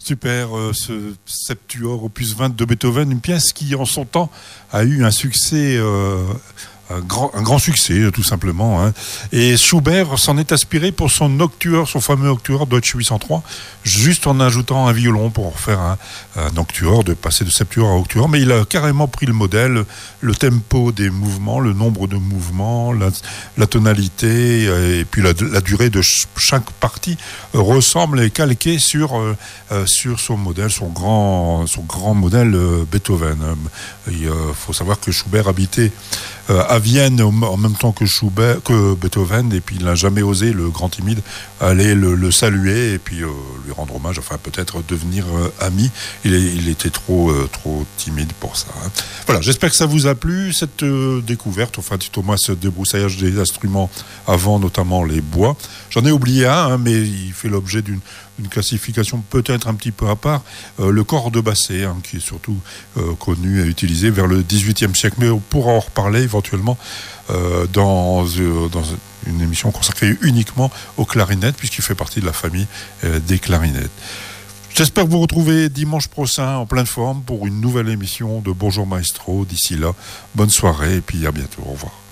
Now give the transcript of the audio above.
Super, ce Septuor opus 20 de Beethoven, une pièce qui en son temps a eu un succès, un grand succès tout simplement. Hein. Et Schubert s'en est inspiré pour son nocturne, son fameux nocturne Deutsch 803, juste en ajoutant un violon pour faire un nocturne, de passer de Septuor à octuor. Mais il a carrément pris le modèle, le tempo des mouvements, le nombre de mouvements, la tonalité et puis la durée de chaque partie ressemble et calqué sur son modèle, son grand modèle Beethoven. Il faut savoir que Schubert habitait à Vienne en même temps que Beethoven, et puis il n'a jamais osé, le grand timide, aller le saluer et puis lui rendre hommage, enfin peut-être devenir ami. Il était trop timide pour ça. Hein. Voilà, j'espère que ça vous a plu, cette découverte, enfin tout au moins ce débroussaillage des instruments avant, notamment les bois. J'en ai oublié un, mais il fait l'objet d'une classification peut-être un petit peu à part, le cor de basset, hein, qui est surtout connu et utilisé vers le XVIIIe siècle. Mais on pourra en reparler éventuellement dans une émission consacrée uniquement aux clarinettes, puisqu'il fait partie de la famille des clarinettes. J'espère vous retrouver dimanche prochain en pleine forme pour une nouvelle émission de Bonjour Maestro. D'ici là, bonne soirée et puis à bientôt. Au revoir.